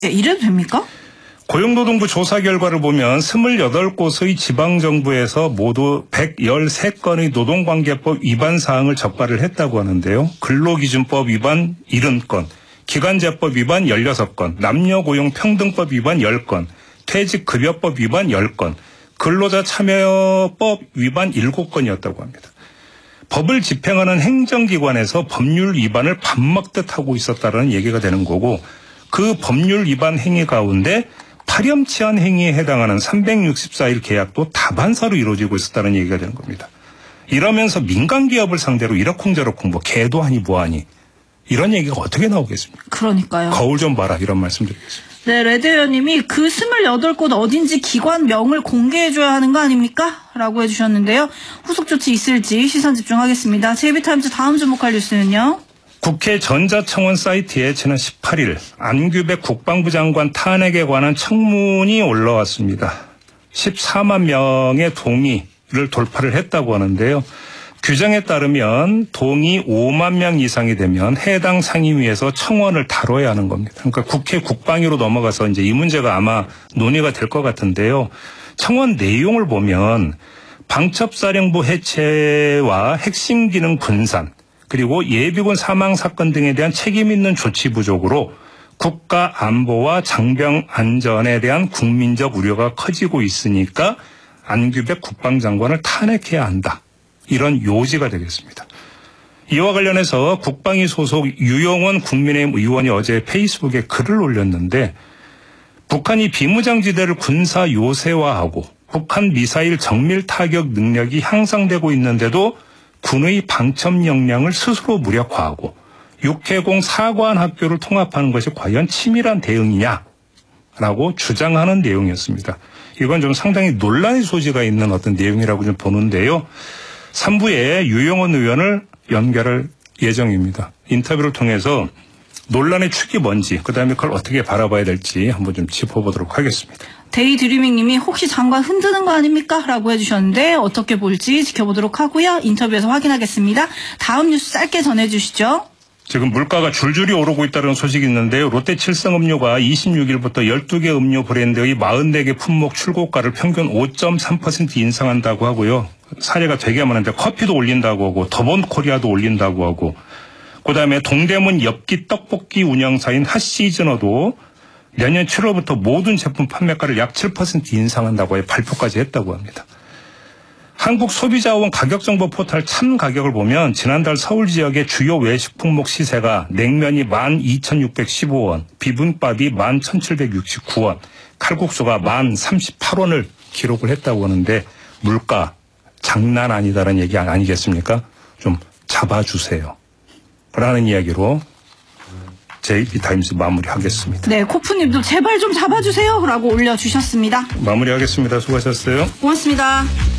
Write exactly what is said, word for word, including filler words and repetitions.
네, 이래도 됩니까? 고용노동부 조사 결과를 보면 스물여덟 곳의 지방정부에서 모두 백십삼 건의 노동관계법 위반 사항을 적발을 했다고 하는데요. 근로기준법 위반 칠십 건, 기간제법 위반 십육 건, 남녀고용평등법 위반 십 건, 퇴직급여법 위반 십 건, 근로자 참여법 위반 일곱 건이었다고 합니다. 법을 집행하는 행정기관에서 법률 위반을 밥 먹듯 하고 있었다는 얘기가 되는 거고, 그 법률 위반 행위 가운데 파렴치한 행위에 해당하는 삼백육십사 일 계약도 다반사로 이루어지고 있었다는 얘기가 되는 겁니다. 이러면서 민간기업을 상대로 이러쿵저러쿵 뭐 개도 하니 뭐하니 이런 얘기가 어떻게 나오겠습니까? 그러니까요. 거울 좀 봐라 이런 말씀 드리겠습니다. 네, 레드 의원님이 그 스물여덟 곳 어딘지 기관명을 공개해줘야 하는 거 아닙니까? 라고 해주셨는데요. 후속 조치 있을지 시선 집중하겠습니다. 제이비타임즈 다음 주목할 뉴스는요. 국회 전자청원 사이트에 지난 십팔 일 안규백 국방부 장관 탄핵에 관한 청문이 올라왔습니다. 십사만 명의 동의를 돌파를 했다고 하는데요. 규정에 따르면 동의 오만 명 이상이 되면 해당 상임위에서 청원을 다뤄야 하는 겁니다. 그러니까 국회 국방위로 넘어가서 이제 이 문제가 아마 논의가 될 것 같은데요. 청원 내용을 보면 방첩사령부 해체와 핵심 기능 분산, 그리고 예비군 사망 사건 등에 대한 책임 있는 조치 부족으로 국가 안보와 장병 안전에 대한 국민적 우려가 커지고 있으니까 안규백 국방장관을 탄핵해야 한다. 이런 요지가 되겠습니다. 이와 관련해서 국방위 소속 유영원 국민의힘 의원이 어제 페이스북에 글을 올렸는데, 북한이 비무장지대를 군사 요새화하고 북한 미사일 정밀 타격 능력이 향상되고 있는데도 군의 방첩 역량을 스스로 무력화하고 육해공 사관 학교를 통합하는 것이 과연 치밀한 대응이냐라고 주장하는 내용이었습니다. 이건 좀 상당히 논란의 소지가 있는 어떤 내용이라고 좀 보는데요. 삼 부에 유영원 의원을 연결할 예정입니다. 인터뷰를 통해서 논란의 축이 뭔지, 그다음에 그걸 어떻게 바라봐야 될지 한번 좀 짚어보도록 하겠습니다. 데이드리밍 님이 혹시 장관 흔드는 거 아닙니까? 라고 해주셨는데 어떻게 볼지 지켜보도록 하고요. 인터뷰에서 확인하겠습니다. 다음 뉴스 짧게 전해주시죠. 지금 물가가 줄줄이 오르고 있다는 소식이 있는데요. 롯데칠성음료가 이십육 일부터 열두 개 음료 브랜드의 사십사 개 품목 출고가를 평균 오 점 삼 퍼센트 인상한다고 하고요. 사례가 되게 많은데 커피도 올린다고 하고 더본코리아도 올린다고 하고, 그다음에 동대문 엽기 떡볶이 운영사인 핫시즈너도 내년 칠월부터 모든 제품 판매가를 약 칠 퍼센트 인상한다고 발표까지 했다고 합니다. 한국소비자원 가격정보 포털 참 가격을 보면 지난달 서울 지역의 주요 외식 품목 시세가 냉면이 만 이천육백십오 원, 비빔밥이 만 천칠백육십구 원, 칼국수가 만 삼십팔 원을 기록을 했다고 하는데 물가 장난 아니다라는 얘기 아니겠습니까? 좀 잡아주세요. 라는 이야기로 제이비타임즈 마무리하겠습니다. 네, 코프님도 제발 좀 잡아주세요 라고 올려주셨습니다. 마무리하겠습니다. 수고하셨어요. 고맙습니다.